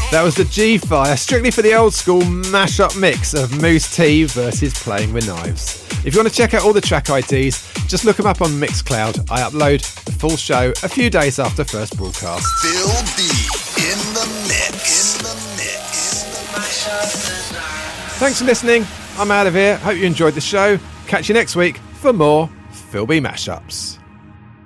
That was the G-Fire, strictly for the old school mash-up mix of Moose T versus Playing With Knives. If you want to check out all the track IDs, just look them up on Mixcloud. I upload the full show a few days after first broadcast. Phil B in the mix. Thanks for listening. I'm out of here. Hope you enjoyed the show. Catch you next week for more Phil B mashups.